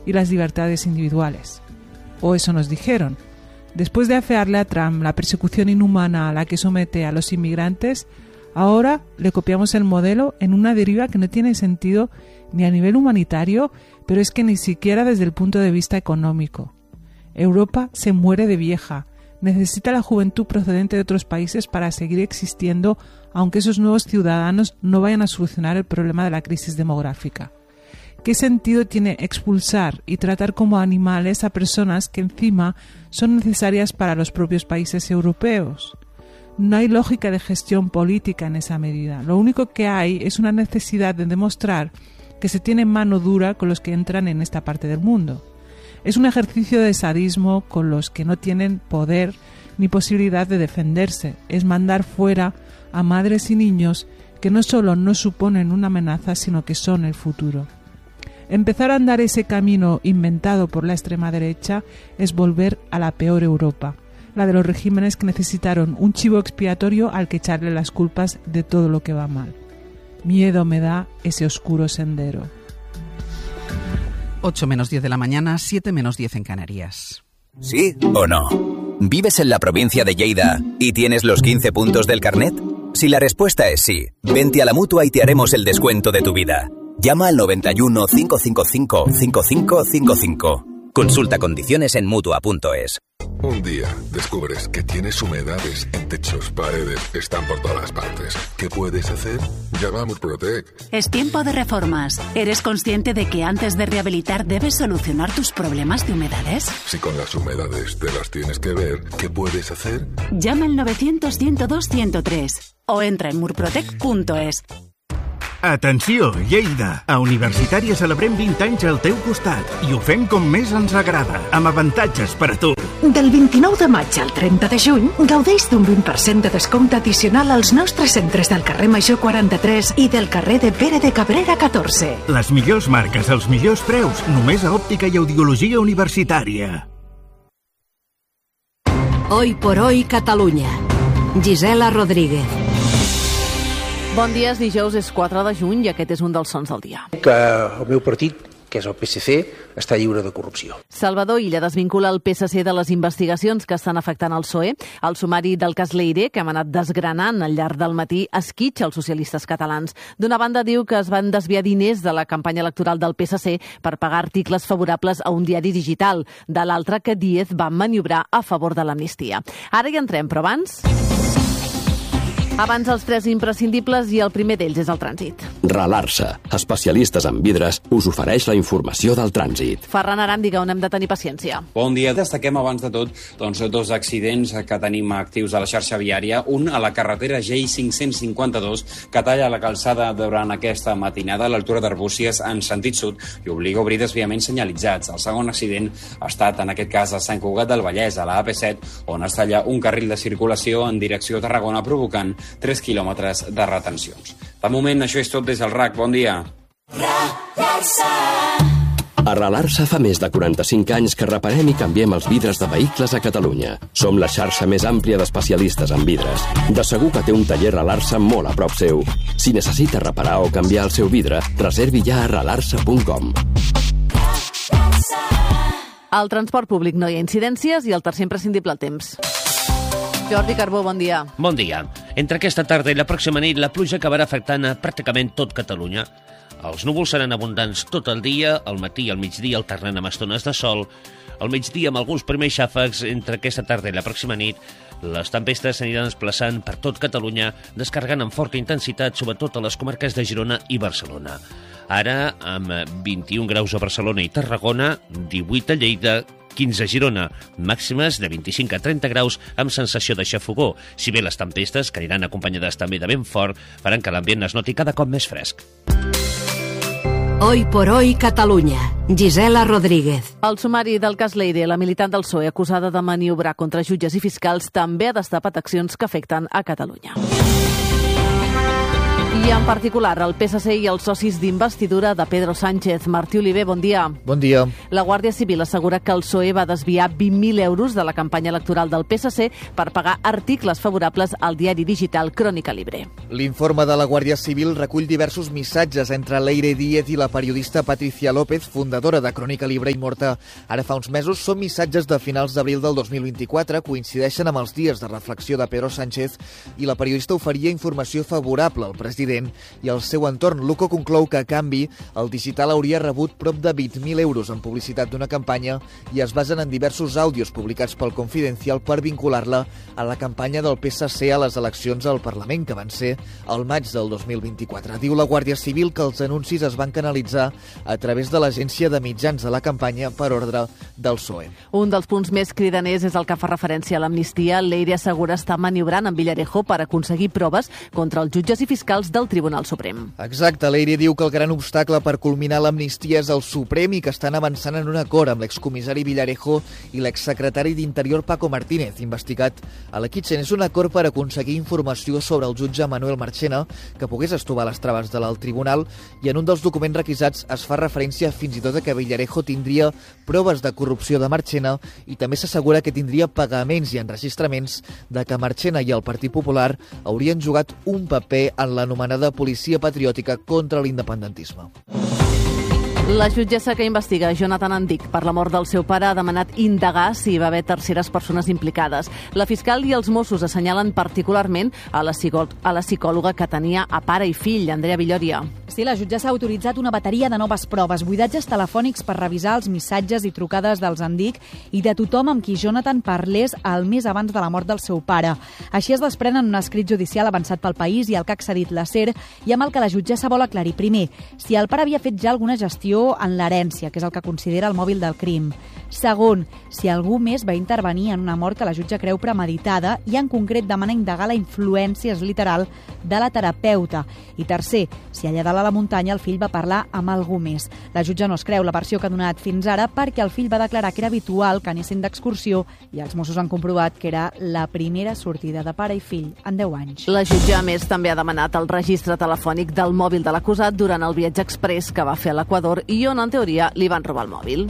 y las libertades individuales. O eso nos dijeron. Después de afearle a Trump la persecución inhumana a la que somete a los inmigrantes, ahora le copiamos el modelo en una deriva que no tiene sentido ni a nivel humanitario, pero es que ni siquiera desde el punto de vista económico. Europa se muere de vieja, necesita la juventud procedente de otros países para seguir existiendo, aunque esos nuevos ciudadanos no vayan a solucionar el problema de la crisis demográfica. ¿Qué sentido tiene expulsar y tratar como animales a personas que encima son necesarias para los propios países europeos? No hay lógica de gestión política en esa medida. Lo único que hay es una necesidad de demostrar que se tiene mano dura con los que entran en esta parte del mundo. Es un ejercicio de sadismo con los que no tienen poder ni posibilidad de defenderse. Es mandar fuera a madres y niños que no solo no suponen una amenaza, sino que son el futuro. Empezar a andar ese camino inventado por la extrema derecha es volver a la peor Europa, la de los regímenes que necesitaron un chivo expiatorio al que echarle las culpas de todo lo que va mal. Miedo me da ese oscuro sendero. 8 menos 10 de la mañana, 7 menos 10 en Canarias. ¿Sí o no? ¿Vives en la provincia de Lleida y tienes los 15 puntos del carnet? Si la respuesta es sí, vente a la Mutua y te haremos el descuento de tu vida. Llama al 91 555 5555. Consulta condiciones en Mutua.es. Un día descubres que tienes humedades en techos, paredes, están por todas partes. ¿Qué puedes hacer? Llama a Murprotec. Es tiempo de reformas. ¿Eres consciente de que antes de rehabilitar debes solucionar tus problemas de humedades? Si con las humedades te las tienes que ver, ¿qué puedes hacer? Llama al 900-102-103 o entra en murprotec.es. Atenció, Lleida! A Universitària celebrem 20 anys al teu costat i ho fem com més ens agrada, amb avantatges per a tu. Del 29 de maig al 30 de juny, gaudeix d'un 20% de descompte addicional als nostres centres del carrer Major 43 i del carrer de Pere de Cabrera 14. Les millors marques, els millors preus, només a Òptica i Audiologia Universitària. Hoy por hoy Catalunya. Gisela Rodríguez. Bon dia, és dijous, és 4 de juny i aquest és un dels sons del dia. Que el meu partit, que és el PSC, està lliure de corrupció. Salvador Illa desvincula el PSC de les investigacions que estan afectant el PSOE. El sumari del cas Leire, que hem anat desgranant al llarg del matí, esquitxa els socialistes catalans. D'una banda diu que es van desviar diners de la campanya electoral del PSC per pagar articles favorables a un diari digital. De l'altra, que Díez va maniobrar a favor de l'amnistia. Ara hi entrem, però abans els tres imprescindibles i el primer d'ells és el trànsit. Ralarsa, especialistes en vidres, us ofereix la informació del trànsit. Ferran Aràndiga, on hem de tenir paciència. Bon dia. Destaquem abans de tot dos accidents que tenim actius a la xarxa viària. Un a la carretera GI552 que talla la calçada durant aquesta matinada a l'altura d'Arbúcies en sentit sud i obliga a obrir desviaments senyalitzats. El segon accident ha estat en aquest cas a Sant Cugat del Vallès, a la AP7, on es talla un carril de circulació en direcció a Tarragona provocant 3 quilòmetres de retencions. De moment, això és tot des del RAC. Bon dia. A Ralarsa fa més de 45 anys que reparem i canviem els vidres de vehicles a Catalunya. Som la xarxa més àmplia d'especialistes en vidres. De segur que té un taller Ralarsa molt a prop seu. Si necessita reparar o canviar el seu vidre, reservi ja a ralarsa.com. Al transport públic no hi ha incidències i el tercer imprescindible, el temps. Jordi Carbó, bon dia. Bon dia. Entre aquesta tarda i la pròxima nit, la pluja acabarà afectant a pràcticament tot Catalunya. Els núvols seran abundants tot el dia, al matí i al migdia alternant amb estones de sol. Al migdia, amb alguns primers xàfecs, entre aquesta tarda i la pròxima nit, les tempestes s'aniran desplaçant per tot Catalunya, descarregant amb forta intensitat, sobretot a les comarques de Girona i Barcelona. Ara, amb 21 graus a Barcelona i Tarragona, 18 a Lleida, 15 a Girona, màximes de 25 a 30 graus amb sensació de xafogó. Si bé les tempestes, que aniran acompanyades també de vent fort, faran que l'ambient es noti cada cop més fresc. Hoy por hoy Catalunya. Gisela Rodríguez. El sumari del cas Leire, la militant del PSOE acusada de maniobrar contra jutges i fiscals, també ha destapat accions que afecten a Catalunya. I en particular el PSC i els socis d'investidura de Pedro Sánchez. Martí Oliver, bon dia. Bon dia. La Guàrdia Civil assegura que el PSOE va desviar 20.000 euros de la campanya electoral del PSC per pagar articles favorables al diari digital Crónica Libre. L'informe de la Guàrdia Civil recull diversos missatges entre Leire Díez i la periodista Patricia López, fundadora de Crónica Libre i morta ara fa uns mesos. Són missatges de finals d'abril del 2024, coincideixen amb els dies de reflexió de Pedro Sánchez i la periodista oferia informació favorable al president i al seu entorn. Luco conclou que, a canvi, el digital hauria rebut prop de 20.000 euros en publicitat d'una campanya i es basen en diversos àudios publicats pel Confidencial per vincular-la a la campanya del PSC a les eleccions al Parlament, que van ser al maig del 2024. Diu la Guàrdia Civil que els anuncis es van canalitzar a través de l'agència de mitjans de la campanya per ordre del PSOE. Un dels punts més cridaners és el que fa referència a l'amnistia. Leire assegura estar maniobrant amb Villarejo per aconseguir proves contra els jutges i fiscals del Tribunal Suprem. Exacte, Leire diu que el gran obstacle per culminar l'amnistia és el Suprem i que estan avançant en un acord amb l'excomissari Villarejo i l'exsecretari d'Interior Paco Martínez, investigat a la Kitchen. És un acord per aconseguir informació sobre el jutge Manuel Marchena, que pogués estovar les traves de l'alt tribunal, i en un dels documents requisats es fa referència fins i tot a que Villarejo tindria proves de corrupció de Marchena i també s'assegura que tindria pagaments i enregistraments de que Marchena i el Partit Popular haurien jugat un paper en l'anomenada policia patriòtica contra l'independentisme. La jutgessa que investiga Jonathan Andic per la mort del seu pare ha demanat indagar si hi va haver terceres persones implicades. La fiscal i els Mossos assenyalen particularment a la psicòloga que tenia a pare i fill, Andrea Villoria. Sí, la jutgessa ha autoritzat una bateria de noves proves, buidatges telefònics per revisar els missatges i trucades dels Andic i de tothom amb qui Jonathan parlés el mes abans de la mort del seu pare. Així es desprèn en un escrit judicial avançat pel País i el que ha accedit la SER i amb el que la jutgessa vol aclarir primer si el pare havia fet ja alguna gestió en l'herència, que és el que considera el mòbil del crim. Segon, si algú més va intervenir en una mort que la jutge creu premeditada i en concret demana indagar la influència, és literal, de la terapeuta. I tercer, si allà dalt a la muntanya el fill va parlar amb algú més. La jutge no es creu la versió que ha donat fins ara perquè el fill va declarar que era habitual que anessin d'excursió i els Mossos han comprovat que era la primera sortida de pare i fill en 10 anys. La jutge, a més, també ha demanat el registre telefònic del mòbil de l'acusat durant el viatge express que va fer a l'Equador i on, en teoria, li van robar el mòbil.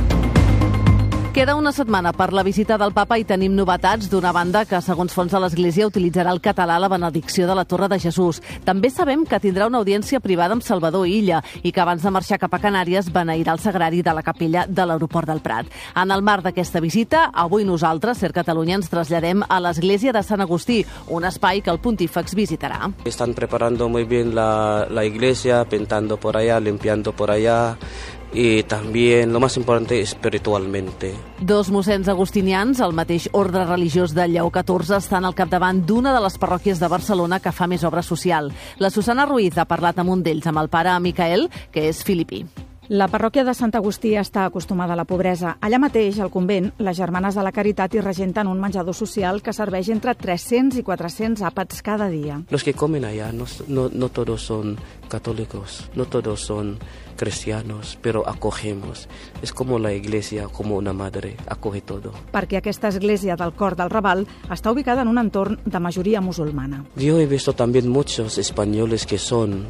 Queda una setmana per la visita del papa i tenim novetats d'una banda que, segons fons de l'Església, utilitzarà el català a la benedicció de la Torre de Jesús. També sabem que tindrà una audiència privada amb Salvador Illa i que abans de marxar cap a Canàries beneirà el sagrari de la capella de l'aeroport del Prat. En el marc d'aquesta visita, avui nosaltres, Ser Catalunya, ens traslladem a l'església de Sant Agustí, un espai que el pontífex visitarà. Están preparando muy bien la iglesia, pintando por allá, limpiando por allá. Y también, lo más importante, espiritualmente. Dos mossens agustinians, el mateix ordre religiós de Lleó XIV, estan al capdavant d'una de les parròquies de Barcelona que fa més obra social. La Susana Ruiz ha parlat amb un d'ells, amb el pare Micael, que és filipí. La parròquia de Sant Agustí està acostumada a la pobresa. Allà mateix, al convent, les Germanes de la Caritat hi regenten un menjador social que serveix entre 300 i 400 àpats cada dia. Los que comen allá no todos son católicos, no todos son cristianos, pero acogemos. Es como la iglesia, como una madre, acoge todo. Perquè aquesta església del Cor del Raval està ubicada en un entorn de majoria musulmana. Yo he visto también muchos españoles que son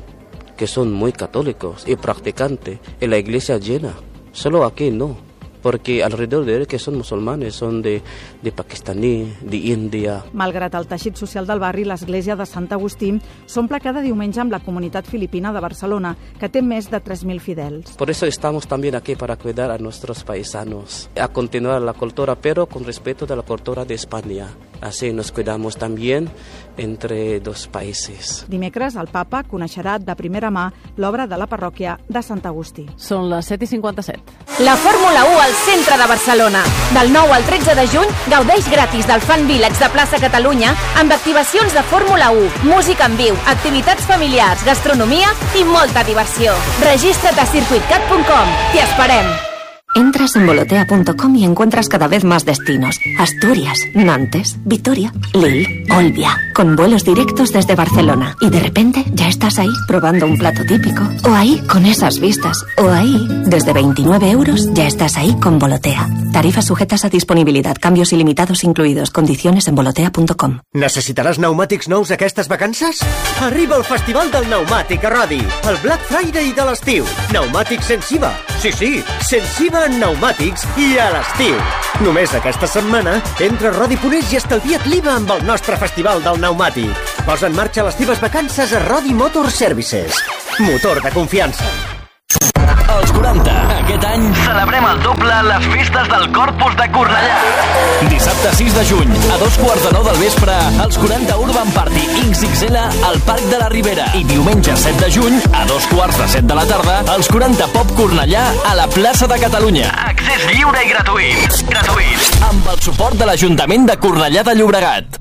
muy católicos y practicantes, y la iglesia llena. Solo aquí no, porque alrededor de él que son musulmanes, son de pakistaní, de Índia. Malgrat el teixit social del barri, l'església de Sant Agustí s'omple cada diumenge amb la comunitat filipina de Barcelona, que té més de 3.000 fidels. Por eso estamos también aquí para cuidar a nuestros paisanos, a continuar la cultura, pero con respeto de la cultura de España. Así nos cuidamos también entre dos países. Dimecres, el papa coneixerà de primera mà l'obra de la parròquia de Sant Agustí. Són les 7:57. La Fórmula 1 al centre de Barcelona. Del 9 al 13 de juny, gaudeix gratis del Fan Village de Plaça Catalunya amb activacions de Fórmula 1, música en viu, activitats familiars, gastronomia i molta diversió. Registra't a circuitcat.com. T'hi esperem. Entras en volotea.com y encuentras cada vez más destinos. Asturias, Nantes, Vitoria, Lille, Olbia, con vuelos directos desde Barcelona. Y de repente ya estás ahí probando un plato típico. O ahí con esas vistas. O ahí, desde 29 euros, ya estás ahí con Volotea. Tarifas sujetas a disponibilitat, canvios il·limitados incluidos, condiciones en volotea.com. Necessitaràs pneumàtics nous aquestes vacances? Arriba el Festival del Pneumàtic a Rodi, el Black Friday de l'estiu. Pneumàtics sense IVA. Sí, sense IVA en pneumàtics i a l'estiu. Només aquesta setmana, entra a Rodi.es i estalvia't l'IVA amb el nostre Festival del Pneumàtic. Posa en marxa les teves vacances a Rodi Motor Services. Motor de confiança. Els 40. Aquest any celebrem el doble a les festes del Corpus de Cornellà. Dissabte 6 de juny, a 2:45 del vespre, els 40 Urban Party XXL al Parc de la Ribera. I diumenge 7 de juny, a 2:45 de la tarda, els 40 Pop Cornellà a la plaça de Catalunya. Accés lliure i gratuït. Amb el suport de l'Ajuntament de Cornellà de Llobregat.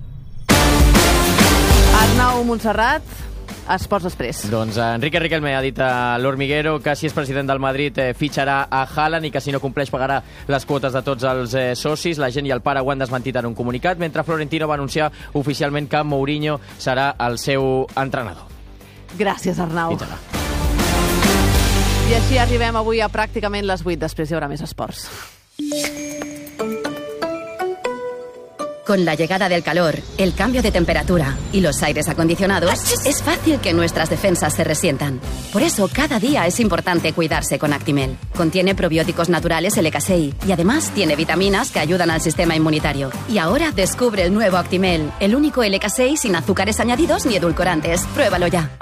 Arnau Montserrat, Esports Express. Doncs Enrique Riquelme ha dit a l'Hormiguero que si és president del Madrid fitxarà a Haaland i que si no compleix pagarà les quotes de tots els socis. La gent i el pare ho han desmentit en un comunicat, mentre Florentino va anunciar oficialment que Mourinho serà el seu entrenador. Gràcies, Arnau. I així arribem avui a pràcticament les 8. Després hi haurà més esports. Con la llegada del calor, el cambio de temperatura y los aires acondicionados, es fácil que nuestras defensas se resientan. Por eso, cada día es importante cuidarse con Actimel. Contiene probióticos naturales LK6 y además tiene vitaminas que ayudan al sistema inmunitario. Y ahora descubre el nuevo Actimel, el único LK6 sin azúcares añadidos ni edulcorantes. Pruébalo ya.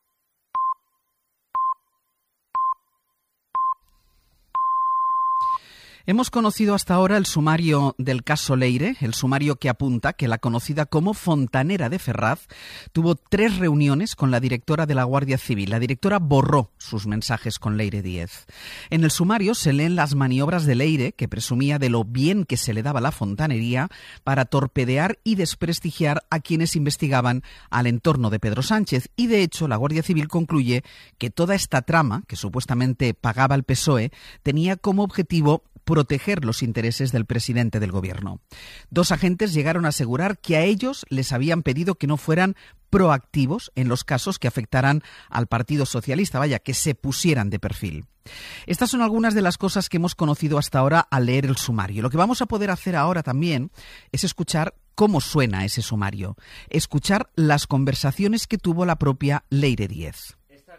Hemos conocido hasta ahora el sumario del caso Leire, el sumario que apunta que la conocida como Fontanera de Ferraz tuvo 3 reuniones con la directora de la Guardia Civil. La directora borró sus mensajes con Leire Díez. En el sumario se leen las maniobras de Leire, que presumía de lo bien que se le daba la fontanería para torpedear y desprestigiar a quienes investigaban al entorno de Pedro Sánchez. Y de hecho, la Guardia Civil concluye que toda esta trama, que supuestamente pagaba el PSOE, tenía como objetivo proteger los intereses del presidente del gobierno. 2 agentes llegaron a asegurar que a ellos les habían pedido que no fueran proactivos en los casos que afectaran al Partido Socialista, vaya, que se pusieran de perfil. Estas son algunas de las cosas que hemos conocido hasta ahora al leer el sumario. Lo que vamos a poder hacer ahora también es escuchar cómo suena ese sumario, escuchar las conversaciones que tuvo la propia Leire Díez.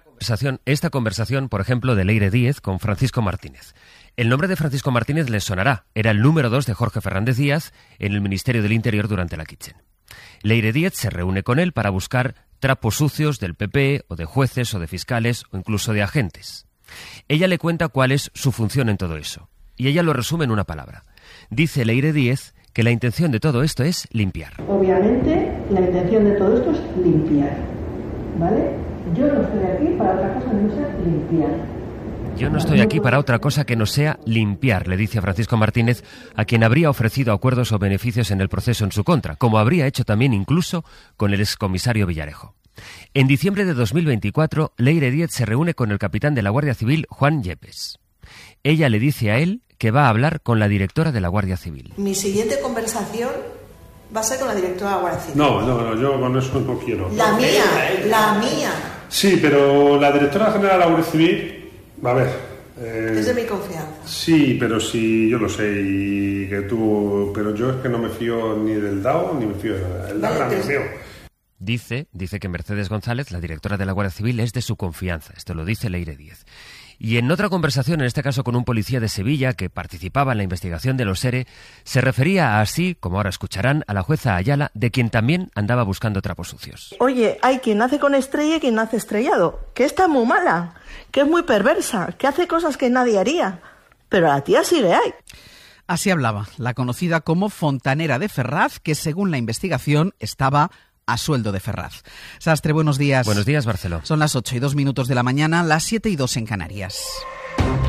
Esta conversación, por ejemplo, de Leire Díez con Francisco Martínez. El nombre de Francisco Martínez les sonará. Era el número 2 de Jorge Fernández Díaz en el Ministerio del Interior durante la Kitchen. Leire Díez se reúne con él para buscar trapos sucios del PP o de jueces o de fiscales o incluso de agentes. Ella le cuenta cuál es su función en todo eso. Y ella lo resume en una palabra. Dice Leire Díez que la intención de todo esto es limpiar. Obviamente, la intención de todo esto es limpiar, ¿vale? Yo no estoy aquí para otra cosa que no sea limpiar. Yo no estoy aquí para otra cosa que no sea limpiar, le dice a Francisco Martínez, a quien habría ofrecido acuerdos o beneficios en el proceso en su contra, como habría hecho también incluso con el excomisario Villarejo. En diciembre de 2024, Leire Díez se reúne con el capitán de la Guardia Civil, Juan Yepes. Ella le dice a él que va a hablar con la directora de la Guardia Civil. Mi siguiente conversación va a ser con la directora de la Guardia Civil. No, yo con eso no quiero. La mía. Sí, pero la directora general de la Guardia Civil, a ver... es de mi confianza. Sí, pero sí, yo lo sé, y que tú... Pero yo es que no me fío ni del DAO, ni me fío de nada. El DAO era mío. Dice que Mercedes González, la directora de la Guardia Civil, es de su confianza. Esto lo dice Leire Díez. Y en otra conversación, en este caso con un policía de Sevilla que participaba en la investigación de los ERE, se refería así, como ahora escucharán, a la jueza Ayala, de quien también andaba buscando trapos sucios. Oye, hay quien nace con estrella y quien nace estrellado, que está muy mala, que es muy perversa, que hace cosas que nadie haría, pero la tía sigue ahí. Así hablaba la conocida como Fontanera de Ferraz, que según la investigación estaba a sueldo de Ferraz. Sastre, buenos días. Buenos días, Barceló. Son las 8:02 de la mañana, las 7:02 en Canarias.